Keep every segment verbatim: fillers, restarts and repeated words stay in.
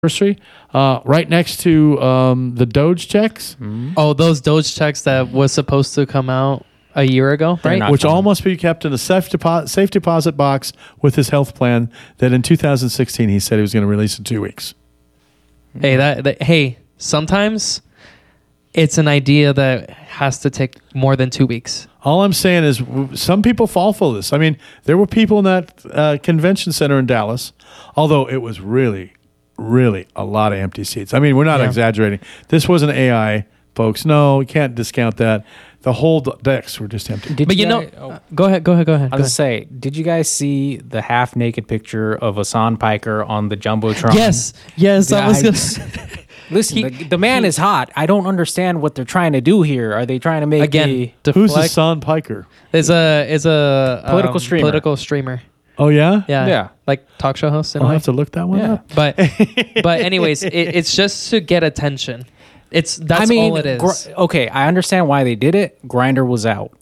anniversary, uh, right next to um, the Doge checks, Mm-hmm. Oh, those Doge checks that was supposed to come out a year ago, They're right? not which coming. all must be kept in a safe, depo- safe deposit box with his health plan that in two thousand sixteen he said he was going to release in two weeks. Hey, that, that hey, sometimes it's an idea that has to take more than two weeks. All I'm saying is w- some people fall for this. I mean, there were people in that uh, convention center in Dallas, although it was really, really a lot of empty seats. I mean, we're not Yeah. exaggerating. This wasn't A I, folks. No, we can't discount that. The whole d- decks were just empty. Did But you know, guys- oh, uh, go ahead, go ahead, go ahead. I go was gonna say, did you guys see the half naked picture of Hassan Piker on the jumbotron? ahead. Yes, yes, I was I- gonna. Say, Listen, He- the, the man he- is hot. I don't understand what they're trying to do here. Are they trying to make again, a, Who's deflect. Hassan Piker? Is a is a Political um, streamer. Political streamer. Oh, yeah? Yeah, Yeah. like talk show host. In a I'll way. have to look that one Yeah. up. But but anyways, it, it's just to get attention. It's that's I mean, all it is. Gr- okay, I understand why they did it. Grinder was out.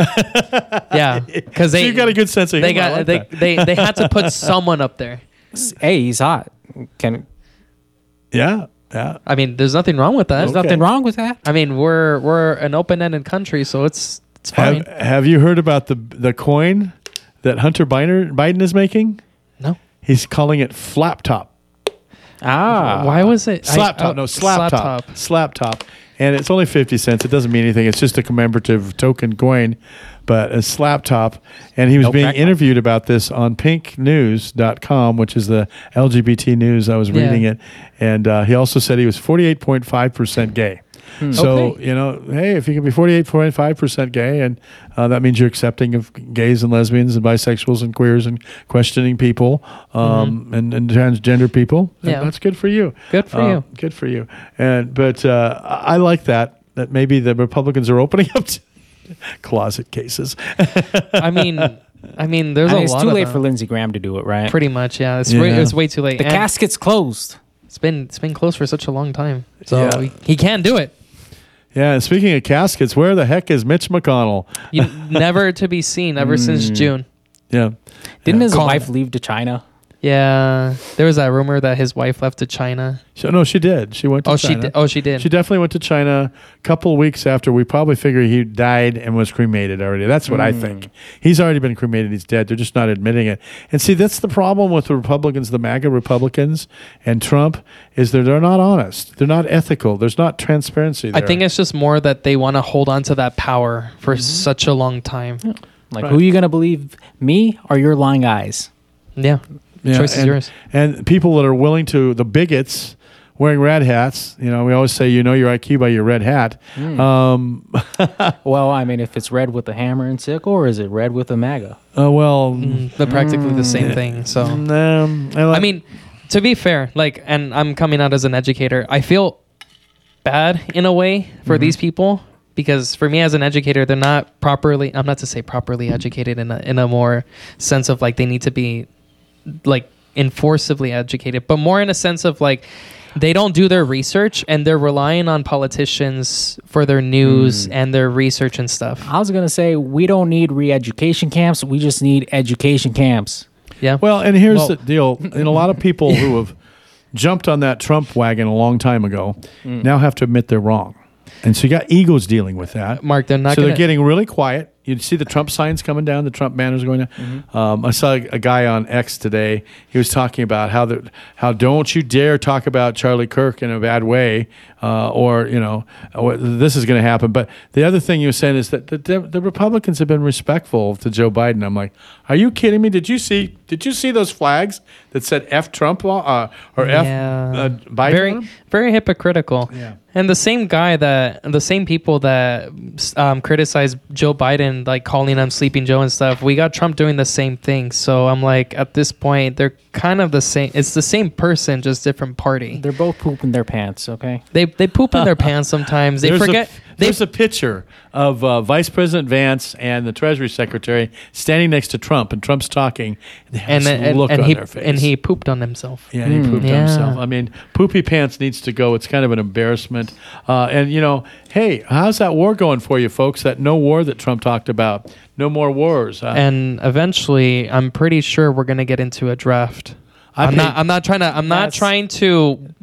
Yeah, because So they you got a good sense of they humor. I got like they, that. they they had to put someone up there. S- Hey, he's hot. Can Yeah, yeah. I mean, there's nothing wrong with that. there's Okay. nothing wrong with that. I mean, we're we're an open-ended country, so it's it's fine. Have, have you heard about the the coin that Hunter Biden, Biden is making? No, He's calling it flap top. Ah, why was it Slap I- top, oh, no, slap, top. top. Slap top. And it's only fifty cents. It doesn't mean anything. It's just a commemorative token coin, but a slap top. And he was No being crack interviewed about this on pink news dot com, which is the L G B T news. I was Yeah. reading it. And uh, he also said he was forty-eight point five percent gay. So, Okay. you know, hey, if you can be forty-eight point five percent gay, and uh, that means you're accepting of gays and lesbians and bisexuals and queers and questioning people um, and, and transgender people, then Yeah. that's good for you. Good for Uh, you. Good for you. And But uh, I I like that, that maybe the Republicans are opening up to closet cases. I mean, I mean, there's I mean, a it's lot too of late them. for Lindsey Graham to do it, right? Pretty much, yeah. It's Yeah. Way, it's way too late. the And casket's closed. it's been it's been closed for such a long time, so Yeah. he, he can't do it. Yeah, and speaking of caskets, where the heck is Mitch McConnell? You never to be seen ever since Mm. June. Yeah. Didn't Yeah. his Call wife it. leave to China? Yeah, there was that rumor that his wife left to China. So, no, she did. She went to Oh, China. she did. Oh, she did. She definitely went to China a couple of weeks after we probably figure he died and was cremated already. That's what I think. He's already been cremated. He's dead. They're just not admitting it. And see, that's the problem with the Republicans, the MAGA Republicans and Trump, is that they're not honest. They're not ethical. There's not transparency I there. think it's just more that they want to hold on to that power for such a long time. Like, Right. who are you gonna believe, me or your lying eyes? Yeah, Yeah, choice is and, yours. And people that are willing to, the bigots wearing red hats, you know, we always say, you know your I Q by your red hat. Um, Well, I mean, if it's red with a hammer and sickle, or is it red with a MAGA? uh, well, Mm, they're practically the same thing. So, um, I, like, I mean, to be fair, like, and I'm coming out as an educator, I feel bad in a way for these people because for me as an educator, they're not properly, I'm not to say properly educated in a, in a more sense of like they need to be like enforcively educated, but more in a sense of like they don't do their research and they're relying on politicians for their news and their research and stuff. I was gonna say we don't need re-education camps. We just need education camps. Yeah. Well, and here's Well- the deal. And a lot of people who have jumped on that Trump wagon a long time ago now have to admit they're wrong. And so you got egos dealing with that. Mark, they're not so going they're getting really quiet. You see the Trump signs coming down, the Trump banners going down. Um, I saw a guy on X today. He was talking about how the how don't you dare talk about Charlie Kirk in a bad way, uh, or you know or this is going to happen. But the other thing you were saying is that the, the Republicans have been respectful to Joe Biden. I'm like, are you kidding me? Did you see Did you see those flags that said F Trump uh, or F uh, Biden? on very them? very hypocritical. Yeah. And the same guy that the same people that um, criticized Joe Biden, like calling him Sleeping Joe and stuff, we got Trump doing the same thing. So I'm like, at this point, they're kind of the same. It's the same person, just different party. They're both pooping their pants. Okay. They they poop in their pants sometimes. They There's forget. A, they there's a picture of uh, Vice President Vance and the Treasury Secretary standing next to Trump, and Trump's talking. And, they have and this and, look and on he their face. and he pooped on himself. Yeah, he pooped on Yeah. himself. I mean, poopy pants needs to go. It's kind of an embarrassment. Uh, and, you know, hey, how's that war going for you, folks? That no war that Trump talked about. No more wars. Uh, And eventually, I'm pretty sure we're gonna get into a draft. I I'm paid- not. I'm not trying to. I'm not That's- trying to